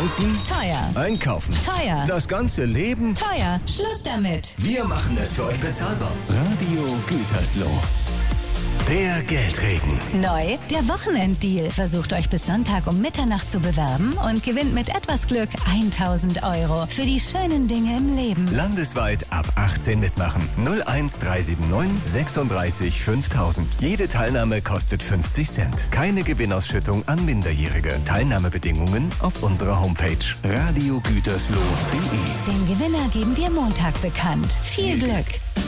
Tanken? Teuer. Einkaufen? Teuer. Das ganze Leben? Teuer. Schluss damit. Wir machen es für euch bezahlbar. Radio Gütersloh. Der Geldregen. Neu, der Wochenenddeal. Versucht euch bis Sonntag um Mitternacht zu bewerben und gewinnt mit etwas Glück 1.000 € für die schönen Dinge im Leben. Landesweit ab 18 mitmachen. 01379 36 5000. Jede Teilnahme kostet 50 Cent. Keine Gewinnausschüttung an Minderjährige. Teilnahmebedingungen auf unserer Homepage radiogütersloh.de. Den Gewinner geben wir Montag bekannt. Viel Glück!